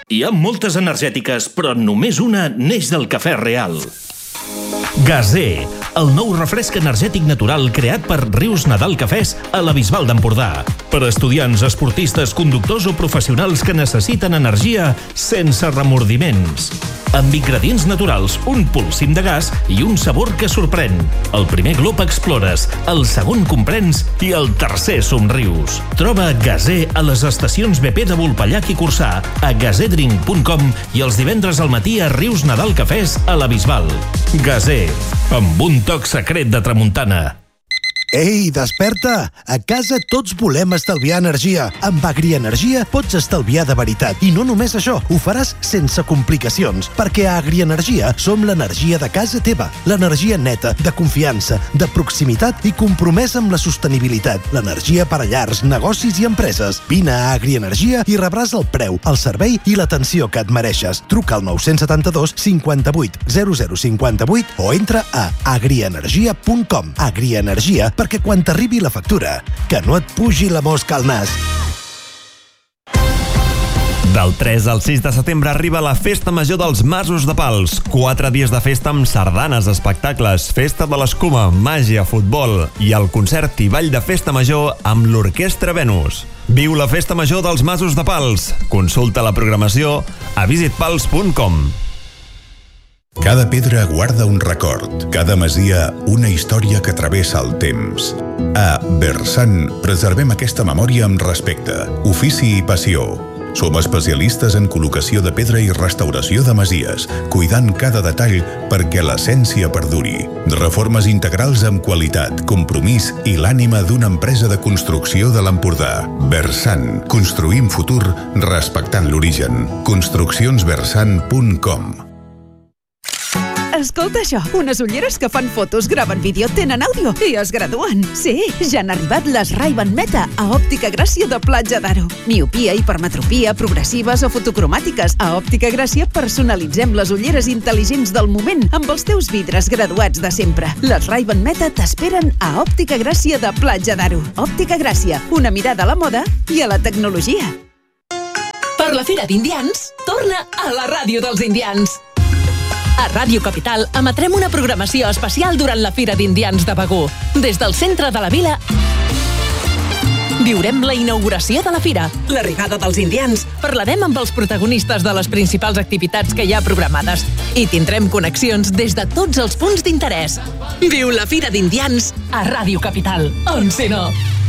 Hi ha moltes energètiques, però només una neix del cafè real. Gazé, el nou refresc energètic natural creat per Rius Nadal Cafès a la Bisbal d'Empordà. Per a estudiants, esportistes, conductors o professionals que necessiten energia sense remordiments. Amb ingredients naturals, un polsim de gas i un sabor que sorprèn. El primer glop explores, el segon comprens i el tercer somrius. Troba Gazé a les estacions BP de Volpellac i Corçà, a gazedrink.com i els divendres al matí a Rius Nadal Cafès a la Bisbal. Gazé, amb un toc secret de tramuntana. Ei, desperta! A casa tots volem estalviar energia. Amb Agrienergia pots estalviar de veritat. I no només això, ho faràs sense complicacions. Perquè a Agrienergia som l'energia de casa teva. L'energia neta, de confiança, de proximitat i compromesa amb la sostenibilitat. L'energia per a llars, negocis i empreses. Vine a Agrienergia i rebràs el preu, el servei i l'atenció que et mereixes. Truca al 972 58 0058 o entra a agrienergia.com. Agrienergia, perquè quan t'arribi la factura, que no et pugi la mosca al nas. Del 3 al 6 de setembre arriba la Festa Major dels Masos de Pals. 4 dies de festa amb sardanes, espectacles, festa de l'escuma, màgia, futbol i el concert i ball de Festa Major amb l'Orquestra Venus. Viu la Festa Major dels Masos de Pals. Consulta la programació a visitpals.com. Cada pedra guarda un record, cada masia una història que travessa el temps. A Bersan preservem aquesta memòria amb respecte, ofici i passió. Som especialistes en col·locació de pedra i restauració de masies, cuidant cada detall perquè l'essència perduri. Reformes integrals amb qualitat, compromís i l'ànima d'una empresa de construcció de l'Empordà. Bersan, construïm futur respectant l'origen. Construccionsbersan.com. Escolta això, unes ulleres que fan fotos, graven vídeo, tenen àudio i es graduen. Sí, ja han arribat les Ray-Ban Meta a Òptica Gràcia de Platja d'Aro. Miopia, hipermetropia, progressives o fotocromàtiques. A Òptica Gràcia personalitzem les ulleres intel·ligents del moment amb els teus vidres graduats de sempre. Les Ray-Ban Meta t'esperen a Òptica Gràcia de Platja d'Aro. Òptica Gràcia, una mirada a la moda i a la tecnologia. Per la Fira d'Indians, torna a la ràdio dels indians. A Ràdio Capital emetrem una programació especial durant la Fira d'Indians de Begur. Des del centre de la vila viurem la inauguració de la fira, l'arribada dels indians, parlarem amb els protagonistes de les principals activitats que hi ha programades i tindrem connexions des de tots els punts d'interès. Viu la Fira d'Indians a Ràdio Capital, on si no.